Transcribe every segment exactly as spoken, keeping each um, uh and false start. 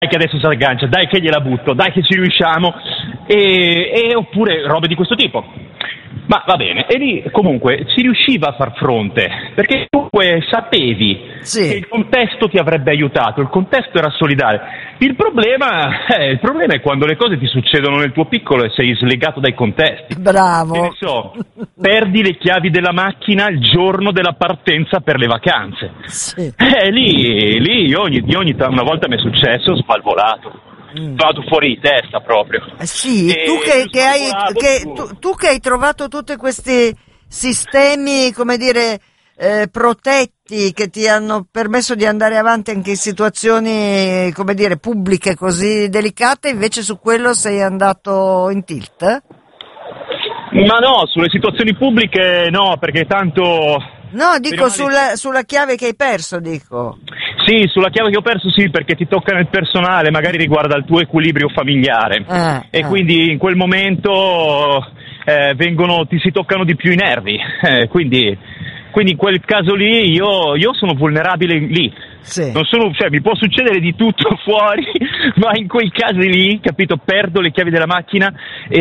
che adesso si aggancia, dai che gliela butto, dai che ci riusciamo, e, e oppure robe di questo tipo. Ma va bene, e lì comunque si riusciva a far fronte, perché comunque sapevi sì. che il contesto ti avrebbe aiutato, il contesto era solidale. Il problema, eh, il problema è quando le cose ti succedono nel tuo piccolo e sei slegato dai contesti. Bravo. Che ne so, perdi le chiavi della macchina il giorno della partenza per le vacanze. Sì. Eh, lì, lì io ogni, io ogni una volta mi è successo, spalvolato. Mm. Vado fuori di testa proprio. Eh sì, E tu che, che hai che, tu. tu, tu che hai trovato tutti questi sistemi, come dire, eh, protetti che ti hanno permesso di andare avanti anche in situazioni, come dire, pubbliche così delicate, invece su quello sei andato in tilt? Ma no, sulle situazioni pubbliche no, perché tanto... No, dico sulla, sulla chiave che hai perso, dico. Sì, sulla chiave che ho perso sì, perché ti tocca nel personale, magari riguarda il tuo equilibrio familiare. Eh, e eh. quindi in quel momento eh, vengono, ti si toccano di più i nervi. Eh, quindi, quindi in quel caso lì io, io sono vulnerabile lì. Sì. Non sono, cioè, mi può succedere di tutto fuori, ma in quei casi lì, capito, perdo le chiavi della macchina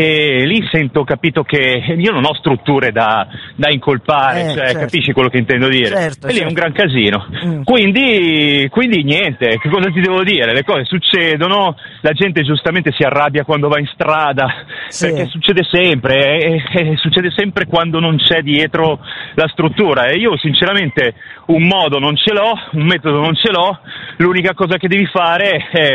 e lì sento, capito, che io non ho strutture da, da incolpare, Eh, cioè, certo. capisci quello che intendo dire? Certo, e lì certo. è un gran casino. Mm. Quindi, quindi niente, che cosa ti devo dire? Le cose succedono, la gente giustamente si arrabbia quando va in strada, Sì. perché succede sempre, e, e succede sempre quando non c'è dietro la struttura. E io sinceramente un modo non ce l'ho, un metodo non ce l'ho, l'unica cosa che devi fare è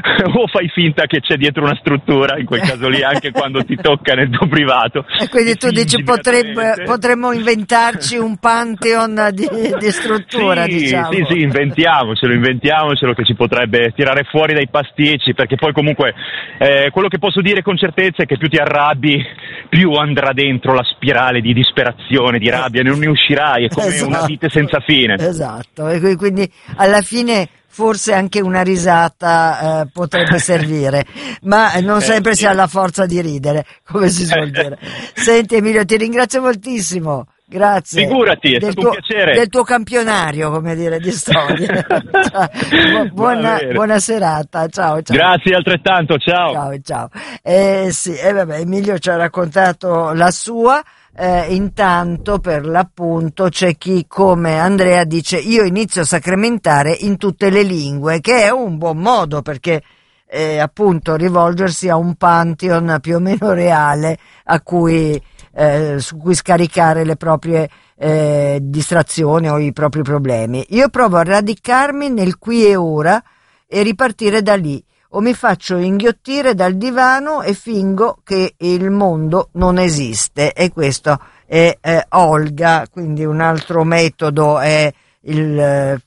o fai finta che c'è dietro una struttura, in quel caso lì, anche quando ti tocca nel tuo privato. E quindi tu fingi dici potrebbe, immediatamente. potremmo inventarci un pantheon di, di struttura, sì, diciamo. Sì, sì, inventiamocelo, inventiamocelo che ci potrebbe tirare fuori dai pasticci, perché poi comunque eh, quello che posso dire con certezza è che più ti arrabbi, più andrà dentro la spirale di disperazione, di rabbia, non ne uscirai, è come Esatto. una vite senza fine. Esatto, e qui- quindi alla fine forse anche una risata eh, potrebbe servire, ma non Eh, sempre sì. si ha la forza di ridere, come si suol dire. Senti Emilio, ti ringrazio moltissimo. Grazie. Figurati, è del stato tuo, un piacere. del tuo campionario, come dire, di storie. Ciao. Bu- buona, Va bene. buona serata, ciao ciao. Grazie altrettanto, ciao. Ciao, ciao. Eh, sì, eh, vabbè, Emilio ci ha raccontato la sua. Eh, intanto per l'appunto c'è chi come Andrea dice io inizio a sacramentare in tutte le lingue, che è un buon modo perché eh, appunto rivolgersi a un pantheon più o meno reale a cui, eh, su cui scaricare le proprie eh, distrazioni o i propri problemi. Io provo a radicarmi nel qui e ora e ripartire da lì, o mi faccio inghiottire dal divano e fingo che il mondo non esiste. E questo è eh, Olga, quindi un altro metodo è il eh,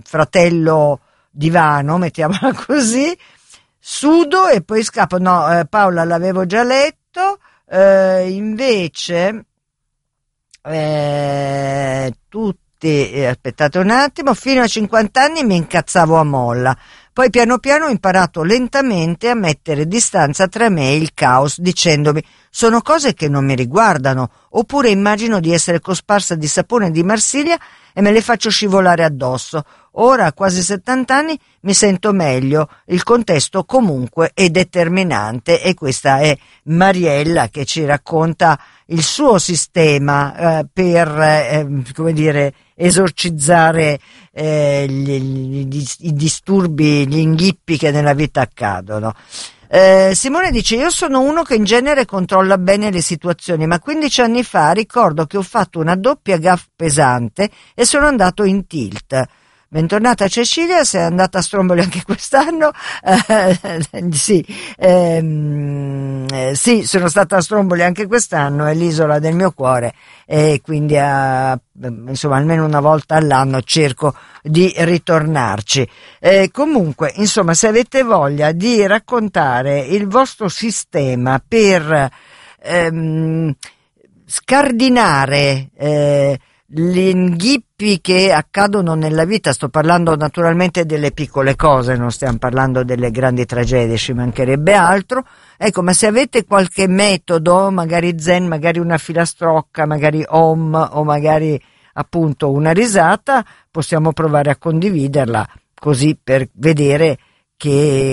fratello divano, mettiamola così. Sudo e poi scappo. No, eh, Paola l'avevo già letto, eh, invece eh, tutti, eh, aspettate un attimo, fino a cinquanta anni mi incazzavo a molla. Poi piano piano ho imparato lentamente a mettere distanza tra me e il caos, dicendomi sono cose che non mi riguardano, oppure immagino di essere cosparsa di sapone di Marsiglia e me le faccio scivolare addosso. Ora, a quasi settanta anni, mi sento meglio, il contesto comunque è determinante, e questa è Mariella che ci racconta il suo sistema eh, per, eh, come dire, esorcizzare eh, gli, gli, i disturbi, gli inghippi che nella vita accadono. Eh, Simone dice io sono uno che in genere controlla bene le situazioni, ma quindici anni fa ricordo che ho fatto una doppia gaffe pesante e sono andato in tilt. Bentornata Cecilia, sei andata a stromboli anche quest'anno? Eh, sì, ehm, eh, sì, sono stata a stromboli anche quest'anno, è l'isola del mio cuore e quindi eh, insomma almeno una volta all'anno cerco di ritornarci. Eh, comunque, insomma, se avete voglia di raccontare il vostro sistema per ehm, scardinare eh, gli inghippi che accadono nella vita, sto parlando naturalmente delle piccole cose, non stiamo parlando delle grandi tragedie, ci mancherebbe altro. Ecco, ma se avete qualche metodo, magari zen, magari una filastrocca, magari om o magari appunto una risata, possiamo provare a condividerla così per vedere che